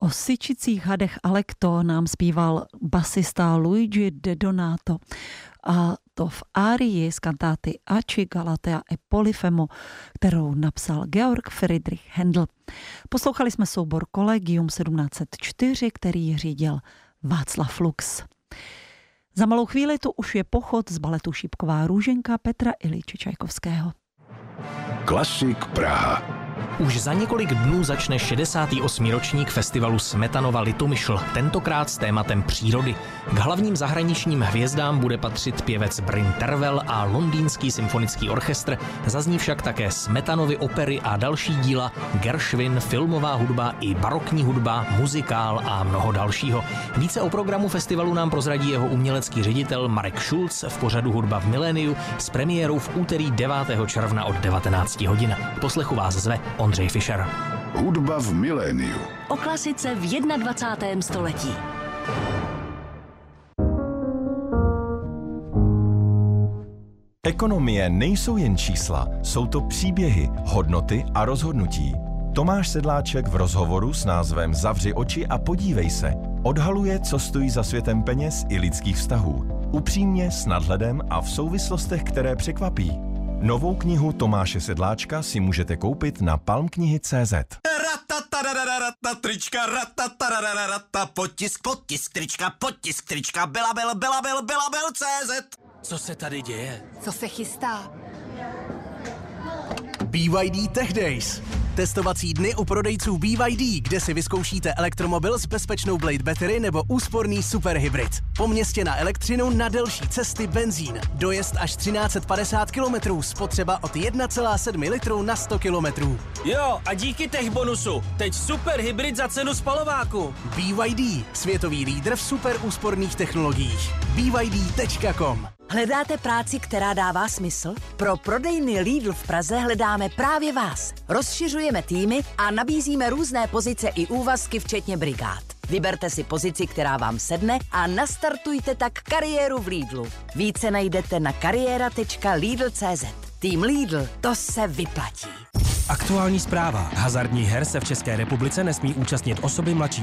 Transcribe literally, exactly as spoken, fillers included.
O syčicích hadech Alekto nám zpíval basista Luigi De Donato, a to v árii z kantáty Aci Galatea e Polifemo, kterou napsal Georg Friedrich Händel. Poslouchali jsme soubor Collegium sedmnáct set čtyři, který řídil Václav Lux. Za malou chvíli tu už je pochod z baletu Šípková růženka Petra Iljiče Čajkovského. Klasik Praha. Už za několik dnů začne šedesátý osmý ročník festivalu Smetanova Litomyšl, tentokrát s tématem přírody. K hlavním zahraničním hvězdám bude patřit pěvec Bryn Tervel a Londýnský symfonický orchestr, zazní však také Smetanovy opery a další díla, Gershwin, filmová hudba i barokní hudba, muzikál a mnoho dalšího. Více o programu festivalu nám prozradí jeho umělecký ředitel Marek Schulz v pořadu Hudba v miléniu s premiérou v úterý devátého června od devatenáct hodin. K poslechu vás zve Ondřej Fischer. Hudba v miléniu. O klasice v dvacátém prvním století. Ekonomie nejsou jen čísla, jsou to příběhy, hodnoty a rozhodnutí. Tomáš Sedláček v rozhovoru s názvem Zavři oči a podívej se odhaluje, co stojí za světem peněz i lidských vztahů. Upřímně, s nadhledem a v souvislostech, které překvapí. Novou knihu Tomáše Sedláčka si můžete koupit na palmknihy tečka cé zet. Trička, ratatarararata, potisk, potisk, trička, potisk, trička, Belabil, Belabil, Belabil, tečka cé zet. Co se tady děje? Co se chystá? B Y D Tech Days. Testovací dny u prodejců B Y D, kde si vyzkoušíte elektromobil s bezpečnou Blade Battery nebo úsporný superhybrid. Po městě na elektřinu, na delší cesty benzín. Dojezd až třináct set padesát kilometrů, spotřeba od jedna celá sedm litru na sto kilometrů. Jo, a díky tech bonusu, teď superhybrid za cenu spalováku. B Y D, světový lídr v super úsporných technologiích. B Y D tečka com. Hledáte práci, která dává smysl? Pro prodejny Lidl v Praze hledáme právě vás. Rozšiřujeme týmy a nabízíme různé pozice i úvazky, včetně brigád. Vyberte si pozici, která vám sedne a nastartujte tak kariéru v Lidlu. Více najdete na kariéra tečka lidl tečka cé zet. Tým Lidl, to se vyplatí. Aktuální zpráva. Hazardních her se v České republice nesmí účastnit osoby mladší